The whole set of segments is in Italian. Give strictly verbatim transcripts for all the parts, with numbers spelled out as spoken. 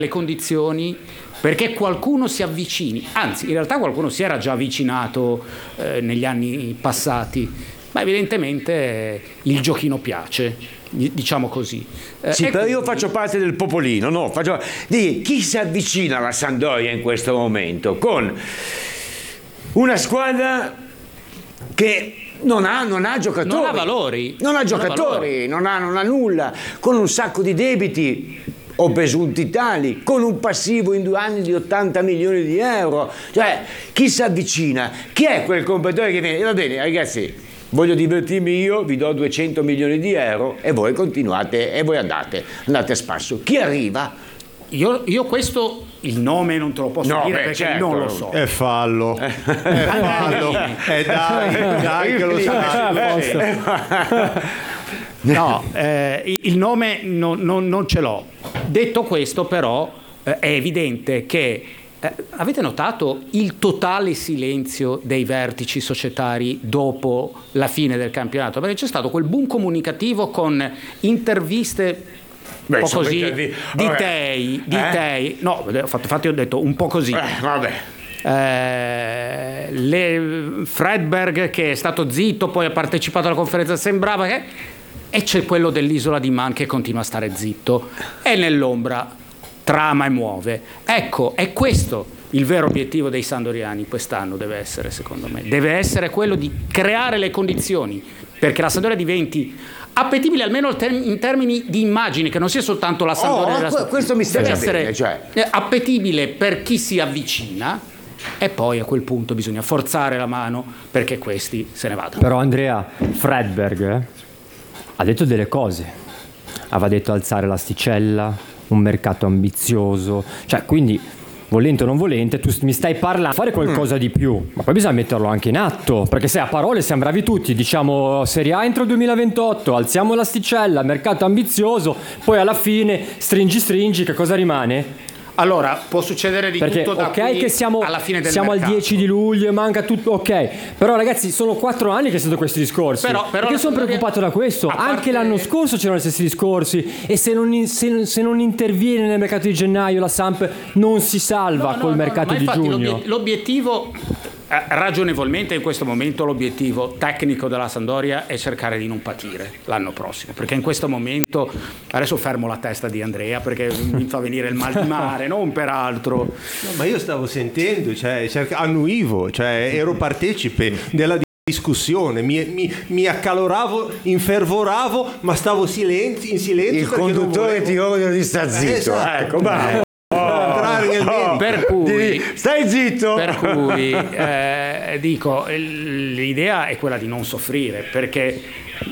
le condizioni perché qualcuno si avvicini, anzi in realtà qualcuno si era già avvicinato eh, negli anni passati, ma evidentemente eh, il giochino piace, diciamo così. Eh, sì, però quindi... io faccio parte del popolino, no? Faccio... Di chi si avvicina alla Sampdoria in questo momento? Con una squadra che non ha, non ha giocatori, non ha valori, non ha giocatori, non ha, non ha nulla, con un sacco di debiti o presunti tali, con un passivo in due anni di ottanta milioni di euro. Cioè, chi si avvicina? Chi è quel competitore che viene? Va bene, ragazzi, voglio divertirmi io, vi do duecento milioni di euro e voi continuate e voi andate, andate a spasso. Chi arriva? Io, io questo il nome non te lo posso no, dire beh, perché certo. non lo so. È fallo. È fallo. E dai, dai che lo sai. No, eh, il nome non, non, non ce l'ho. Detto questo, però, eh, è evidente che eh, avete notato il totale silenzio dei vertici societari dopo la fine del campionato? Perché c'è stato quel boom comunicativo con interviste un po' così intervi- di vabbè. tei, di eh? tei. No, infatti ho detto un po' così. Eh, vabbè. Eh, le, Fredberg che è stato zitto, poi ha partecipato alla conferenza, sembrava che... E c'è quello dell'isola di Man che continua a stare zitto e nell'ombra trama e muove. Ecco, è questo il vero obiettivo dei sandoriani quest'anno, deve essere, secondo me. Deve essere quello di creare le condizioni perché la Sampdoria diventi appetibile almeno in termini di immagine, che non sia soltanto la Sampdoria. Oh, della... questo mi deve sembra essere bene, cioè. appetibile per chi si avvicina. E poi a quel punto bisogna forzare la mano perché questi se ne vadano. Però Andrea, Fredberg eh, ha detto delle cose, aveva detto alzare l'asticella, un mercato ambizioso, cioè quindi volente o non volente tu mi stai parlando fare qualcosa mm. di più, ma poi bisogna metterlo anche in atto, perché se a parole siamo bravi tutti, diciamo Serie A entro il duemilaventotto, alziamo l'asticella, mercato ambizioso, poi alla fine stringi stringi, che cosa rimane? Allora, può succedere di perché, tutto da okay, qui che siamo, alla fine del siamo mercato. al dieci di luglio e manca tutto, ok, però ragazzi sono quattro anni che sono questi discorsi, però, però perché sono preoccupato da questo, parte... anche l'anno scorso c'erano gli stessi discorsi e se non, se, se non interviene nel mercato di gennaio la Samp non si salva no, col no, mercato no, di giugno. L'obiettivo, eh, ragionevolmente in questo momento l'obiettivo tecnico della Sampdoria è cercare di non patire l'anno prossimo, perché in questo momento, adesso fermo la testa di Andrea perché mi fa venire il mal di mare, non per altro. No, ma io stavo sentendo, cioè cerca, annuivo, cioè ero partecipe della discussione, mi, mi, mi accaloravo, infervoravo, ma stavo silenzi, in silenzio. Il conduttore ti odia di sta zitto, eh, esatto. Ecco, bravo. Oh, per cui stai zitto. Per cui eh, dico, l'idea è quella di non soffrire, perché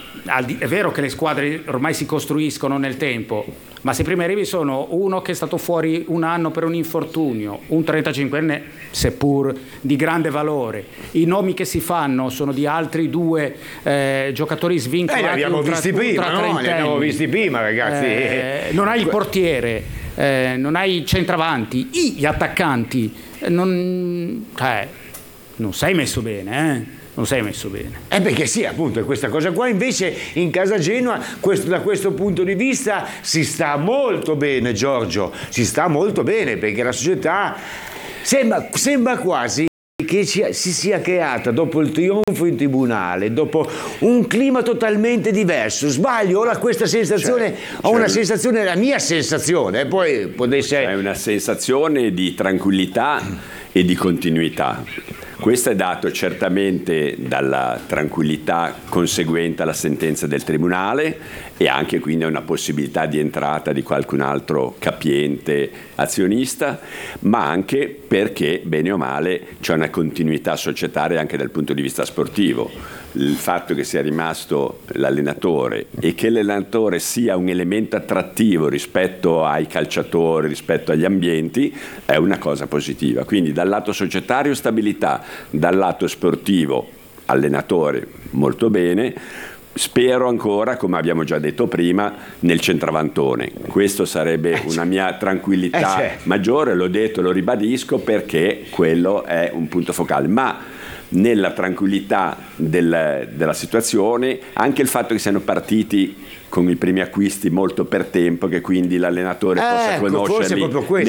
è vero che le squadre ormai si costruiscono nel tempo, ma se i primi arrivi sono uno che è stato fuori un anno per un infortunio, un trentacinquenne seppur di grande valore, i nomi che si fanno sono di altri due eh, giocatori svincolati, eh, li abbiamo ultra, visti prima, no? Li abbiamo visti prima, ragazzi. Eh, non hai il portiere, eh, non hai i centravanti, gli attaccanti, eh, non, cioè, non sei messo bene, eh? Non sei messo bene. Eh perché sì, appunto, questa cosa qua invece in casa Genoa, questo, da questo punto di vista si sta molto bene, Giorgio, si sta molto bene, perché la società sembra, sembra quasi che ci, si sia creata dopo il trionfo in tribunale, dopo un clima totalmente diverso. Sbaglio? Ho questa sensazione, cioè, ho cioè, una sensazione, la mia sensazione, poi può essere... È una sensazione di tranquillità e di continuità. Questo è dato certamente dalla tranquillità conseguente alla sentenza del Tribunale e anche quindi a una possibilità di entrata di qualcun altro capiente azionista, ma anche perché, bene o male, c'è una continuità societaria anche dal punto di vista sportivo. Il fatto che sia rimasto l'allenatore e che l'allenatore sia un elemento attrattivo rispetto ai calciatori, rispetto agli ambienti, è una cosa positiva. Quindi dal lato societario stabilità, dal lato sportivo allenatore molto bene. Spero ancora, come abbiamo già detto prima, nel centravantone. Questo sarebbe una mia tranquillità eh maggiore, l'ho detto, lo ribadisco, perché quello è un punto focale. Ma nella tranquillità del- della situazione, anche il fatto che siano partiti con i primi acquisti molto per tempo, che quindi l'allenatore possa Ecco, forse è conoscerli proprio questo.